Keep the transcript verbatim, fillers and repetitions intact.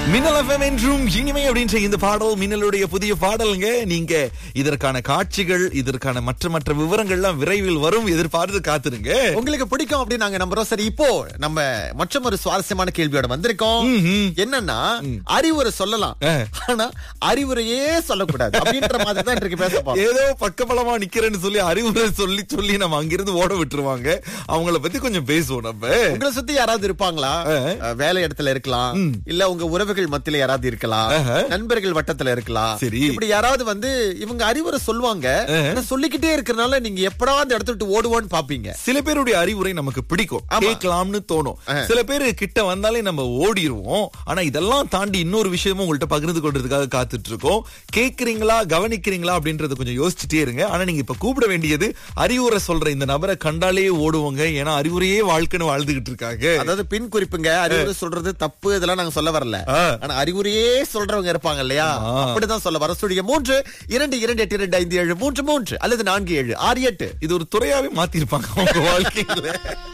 மின்னல் எஃப்எம் என்றும் இனிமை அப்படின்ற இந்த பாடல் மின்னலுடைய புதிய பாடலுங்க. நீங்க இதற்கான காட்சிகள், இதற்கான மற்ற மற்ற விவரங்கள்லாம் விரைவில் வரும், எதிர்பார்த்து காத்துருங்க. உங்களுக்கு பிடிக்கும் அப்படின்னு நாங்க நம்புறோம். சரி, இப்போ நம்ம மற்றொரு ஒரு சுவாரஸ்யமான கேள்வியோட வந்திருக்கோம். என்னன்னா, அறிவுரை சொல்லலாம், ஆனா அறிவுரையே சொல்லக்கூடாது அப்படின்ற மாதிரி தான் இன்றைக்கு பேச போறோம். ஏதோ பக்கபலமா நிக்கிறேன்னு சொல்லி அறிவுரை சொல்லி சொல்லி நம்ம அங்கிருந்து ஓட விட்டுருவாங்க. அவங்கள பத்தி கொஞ்சம் பேசுவோம். நம்ம உங்களை சுத்தி யாராவது இருப்பாங்களா? வேலை இடத்துல இருக்கலாம், இல்ல உங்க உறவுகள் மத்தியில யாராவது இருக்கலாம், நண்பர்கள் வட்டத்துல இருக்கலாம். சரி, இப்படி யாராவது வந்து இவங்க அறிவுரை சொல்லுவாங்க, சொல்லிக்கிட்டே இருக்கறனால நீங்க எப்படா அந்த இடத்த விட்டு ஓடுவோன்னு பாப்பீங்க. சில பேருடைய அறிவுரை நமக்கு பிடிக்கும், கேட்கலாம்னு தோணும். சில பேரு கிட்ட வந்தாலே நம்ம ஓடிடுவோம். ஆனா இதெல்லாம் தாண்டி இன்னொரு விஷயமும் உங்கள்ட்ட பகிர்ந்து கொள்றதுக்காக காத்துட்டு இருக்கோம். கேக்குறீங்களா, கவனிக்கிறீங்களா அப்படின்றத கொஞ்சம் யோசிச்சுட்டே இருங்க. ஆனா நீங்க இப்ப கூப்பிட வேண்டியது அறிவுரை சொல்ற இந்த நபரை கண்டாலே ஓடுவோங்க. ஏன்னா அறிவுரையே வாழ்க்கைன்னு வாழ்ந்துகிட்டு இருக்காங்க. அதாவது பின் குறிப்புங்க, அறிவுரை சொல்றது தப்பு, இதெல்லாம் நாங்க சொல்ல வரல. ஆனா அறிவுரையே சொல்றவங்க இருப்பாங்க இல்லையா, அப்படிதான் சொல்ல வர. ஸ்டுடியோ மூன்று இரண்டு இரண்டு எட்டு இரண்டு ஐந்து ஏழு மூன்று மூன்று அல்லது நான்கு ஏழு ஆறு எட்டு. இது ஒரு துறையாவே மாத்திருப்பாங்க அவங்க வாழ்க்கையில.